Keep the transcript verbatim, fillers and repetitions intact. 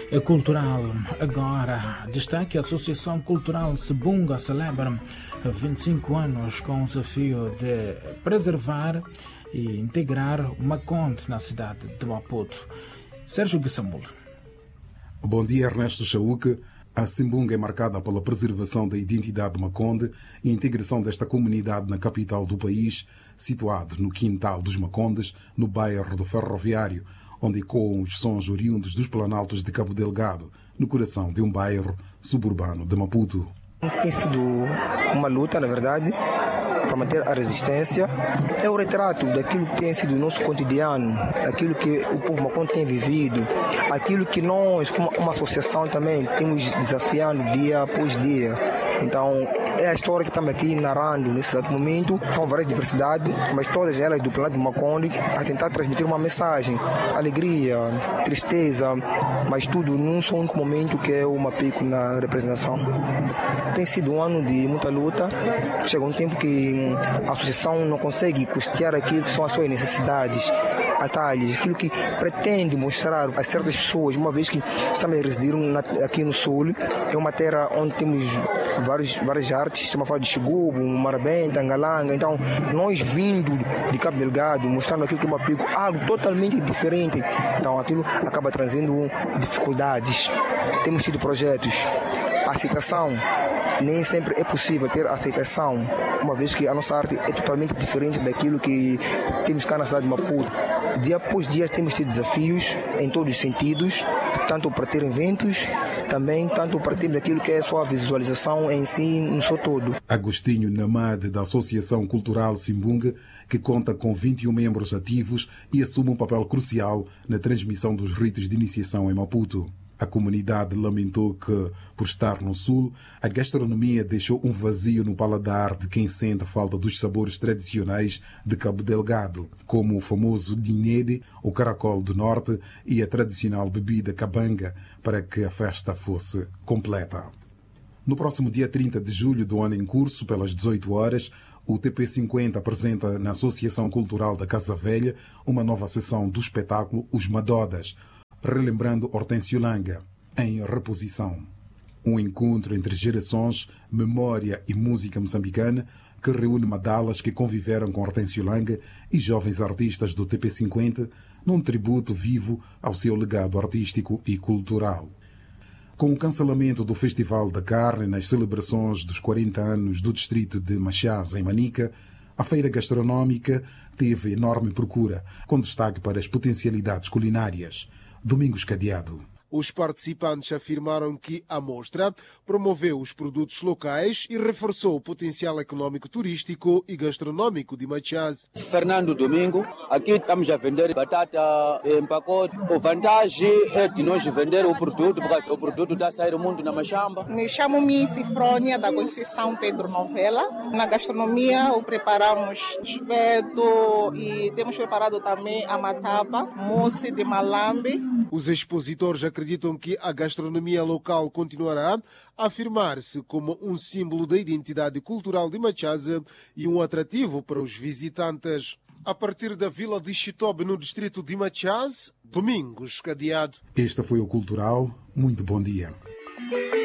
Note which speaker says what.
Speaker 1: É cultural. Agora, destaque a Associação Cultural Sibunga celebra vinte e cinco anos com o desafio de preservar e integrar o Maconde na cidade de Maputo. Sérgio Guissamul.
Speaker 2: Bom dia, Ernesto Chauque. A Sibunga é marcada pela preservação da identidade do Maconde e a integração desta comunidade na capital do país, situado no quintal dos Macondes, no bairro do Ferroviário, onde ecoam os sons oriundos dos planaltos de Cabo Delgado, no coração de um bairro suburbano de Maputo.
Speaker 3: Tem sido uma luta, na verdade, para manter a resistência. É o retrato daquilo que tem sido o nosso cotidiano, aquilo que o povo Maconde tem vivido, aquilo que nós, como uma associação também, temos desafiando dia após dia. Então, é a história que estamos aqui narrando nesse exato momento. São várias diversidades, mas todas elas do planeta Maconde, a tentar transmitir uma mensagem, alegria, tristeza, mas tudo num só único momento, que é o Mapico na representação. Tem sido um ano de muita luta. Chega um tempo que a associação não consegue custear aquilo que são as suas necessidades, atalhos, aquilo que pretende mostrar a certas pessoas, uma vez que estamos a residir aqui no Sul. É uma terra onde temos vários, várias artes, estamos a falar de Xigubo, Marabenta, Angalanga. Então, nós vindo de Cabo Delgado, mostrando aquilo que é Mapico, algo totalmente diferente. Então, aquilo acaba trazendo dificuldades. Temos tido projetos, a aceitação. Nem sempre é possível ter aceitação, uma vez que a nossa arte é totalmente diferente daquilo que temos cá na cidade de Maputo. Dia após dia temos tido desafios em todos os sentidos, tanto para ter eventos, também tanto para ter daquilo que é a sua visualização em si, no seu todo.
Speaker 2: Agostinho Namade, da Associação Cultural Sibunga, que conta com vinte e um membros ativos e assume um papel crucial na transmissão dos ritos de iniciação em Maputo. A comunidade lamentou que, por estar no Sul, a gastronomia deixou um vazio no paladar de quem sente falta dos sabores tradicionais de Cabo Delgado, como o famoso dinede, o caracol do norte e a tradicional bebida cabanga, para que a festa fosse completa. No próximo dia trinta de julho do ano em curso, pelas dezoito horas, o T P cinquenta apresenta na Associação Cultural da Casa Velha uma nova sessão do espetáculo Os Madodas, relembrando Hortêncio Langa, em reposição. Um encontro entre gerações, memória e música moçambicana que reúne madalas que conviveram com Hortêncio Langa e jovens artistas do T P cinquenta num tributo vivo ao seu legado artístico e cultural. Com o cancelamento do Festival da Carne nas celebrações dos quarenta anos do distrito de Machás, em Manica, a feira gastronómica teve enorme procura, com destaque para as potencialidades culinárias. Domingos Cadeado.
Speaker 4: Os participantes afirmaram que a mostra promoveu os produtos locais e reforçou o potencial econômico, turístico e gastronômico de Machás.
Speaker 5: Fernando Domingo, aqui estamos a vender batata em pacote. A vantagem é de nós vender o produto, porque o produto está a sair muito na Machamba.
Speaker 6: Me chamo-me Cifrônia, da Conceição Pedro Novela. Na gastronomia, o preparamos espeto e temos preparado também a matapa, mousse de malambe.
Speaker 4: Os expositores acreditam que a gastronomia local continuará a afirmar-se como um símbolo da identidade cultural de Machás e um atrativo para os visitantes. A partir da vila de Chitobe, no distrito de Machás, Domingos Cadeado.
Speaker 2: Este foi o Cultural. Muito bom dia.